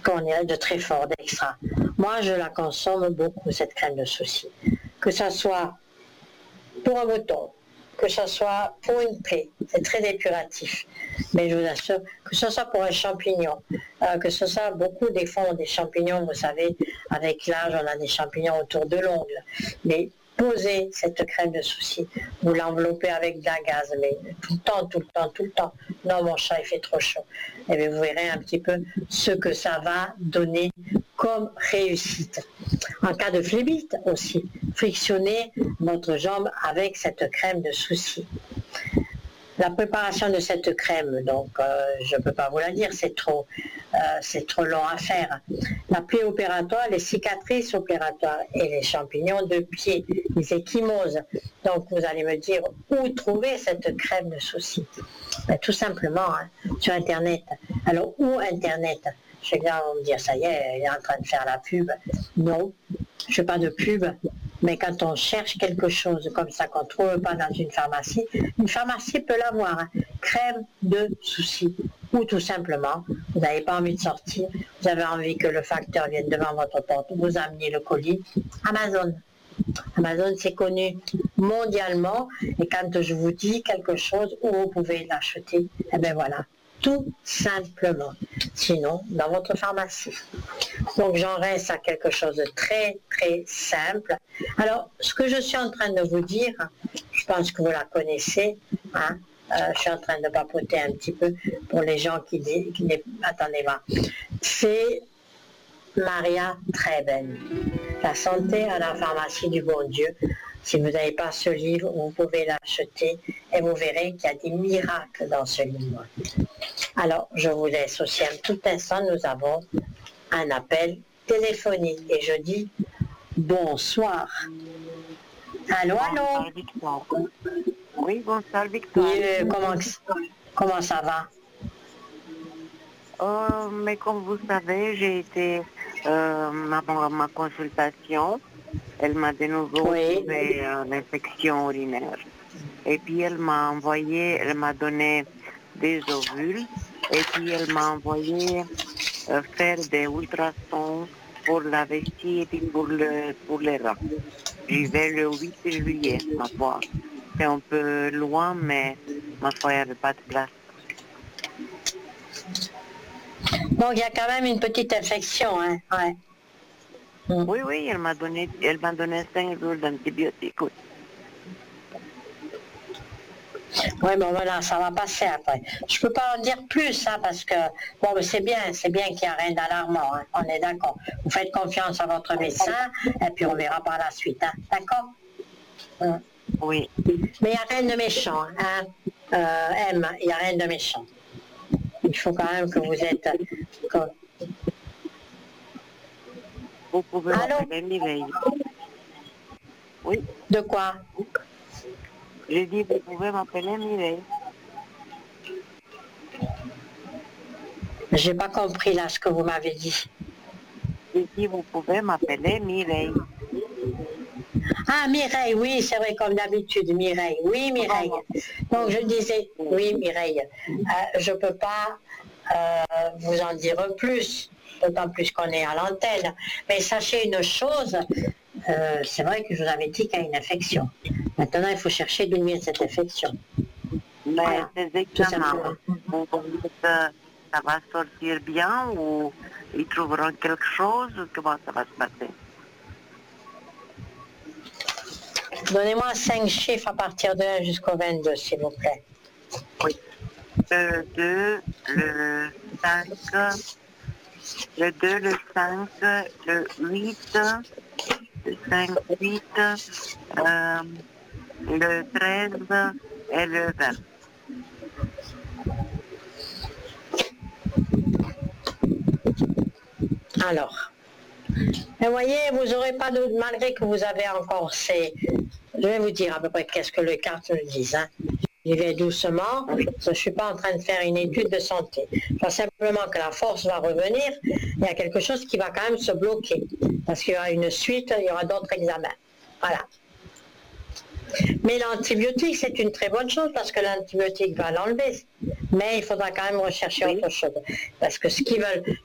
comment dire, de très fort, d'extra. Moi, je la consomme beaucoup, cette crème de souci. Que ça soit pour un bouton, que ce soit pour une plaie, c'est très épuratif. Mais je vous assure, que ce soit pour un champignon, que ce soit beaucoup des fois des champignons, vous savez, avec l'âge, on a des champignons autour de l'ongle. Mais posez cette crème de souci, vous l'enveloppez avec de la gaze, mais tout le temps, tout le temps, tout le temps. Non, mon chat, il fait trop chaud. Et bien, vous verrez un petit peu ce que ça va donner comme réussite. En cas de phlébite aussi, frictionnez votre jambe avec cette crème de souci. La préparation de cette crème, donc je ne peux pas vous la dire, c'est trop long à faire. La plaie opératoire, les cicatrices opératoires et les champignons de pied, les échymoses. Donc vous allez me dire où trouver cette crème de souci. Ben, tout simplement sur Internet. Alors où Internet? Je vais bien me dire, ça y est, il est en train de faire la pub. Non, je ne fais pas de pub. Mais quand on cherche quelque chose comme ça qu'on ne trouve pas dans une pharmacie peut l'avoir. Crème de souci. Ou tout simplement, vous n'avez pas envie de sortir, vous avez envie que le facteur vienne devant votre porte, vous amenez le colis. Amazon. Amazon, c'est connu mondialement. Et quand je vous dis quelque chose où vous pouvez l'acheter, eh bien voilà. Tout simplement. Sinon, dans votre pharmacie. Donc, j'en reste à quelque chose de très, très simple. Alors, ce que je suis en train de vous dire, je pense que vous la connaissez, hein, je suis en train de papoter un petit peu pour les gens qui attendez voir. C'est Maria Treben. La santé à la pharmacie du bon Dieu. Si vous n'avez pas ce livre, vous pouvez l'acheter et vous verrez qu'il y a des miracles dans ce livre. Alors, je vous laisse aussi un tout instant. Nous avons un appel téléphonique et je dis bonsoir. Allô, allô? Oui, bonsoir Victoire. Comment ça va? Mais comme vous savez, j'ai été à ma consultation. Elle m'a de nouveau trouvé l'infection urinaire. Et puis elle m'a donné des ovules. Et puis elle m'a envoyé faire des ultrasons pour la vessie et puis pour les reins. J'y vais le 8 juillet, ma foi. C'est un peu loin, mais ma foi, il n'y avait pas de place. Donc il y a quand même une petite infection, hein? Ouais. Oui, elle m'a donné 5 jours d'antibiotiques. Oui. Oui, bon voilà, ça va passer après. Je peux pas en dire plus, hein, parce que bon, c'est bien qu'il n'y a rien d'alarmant, hein, on est d'accord. Vous faites confiance à votre médecin, et puis on verra par la suite, hein, d'accord? Oui. Mais il n'y a rien de méchant, hein, M, il n'y a rien de méchant. Il faut quand même que vous êtes... Vous pouvez m'appeler Mireille. Oui. De quoi? J'ai dit, vous pouvez m'appeler Mireille. J'ai pas compris là ce que vous m'avez dit. J'ai dit, vous pouvez m'appeler Mireille. Ah, Mireille, oui, c'est vrai, comme d'habitude, Mireille. Oui, Mireille. Donc, je disais, oui, Mireille, je ne peux pas vous en dire plus, d'autant plus qu'on est à l'antenne. Mais sachez une chose, c'est vrai que je vous avais dit qu'il y a une infection. Maintenant, il faut chercher d'où vient cette infection. Mais voilà, ces examens, ça va sortir bien ou ils trouveront quelque chose? Comment ça va se passer? Donnez-moi 5 chiffres à partir de 1 jusqu'au 22, s'il vous plaît. Oui. Le 2, le 5, le 2, le 5, le 8, le 5, 8, le 13 et le 20. Alors, vous voyez, vous n'aurez pas de... Malgré que vous avez encore ces... Je vais vous dire à peu près qu'est-ce que les cartes me disent. Hein. J'y vais doucement. Je ne suis pas en train de faire une étude de santé. Je vois simplement que la force va revenir. Il y a quelque chose qui va quand même se bloquer. Parce qu'il y aura une suite, il y aura d'autres examens. Voilà. Mais l'antibiotique, c'est une très bonne chose parce que l'antibiotique va l'enlever. Mais il faudra quand même rechercher autre chose. Parce que ce qu'ils veulent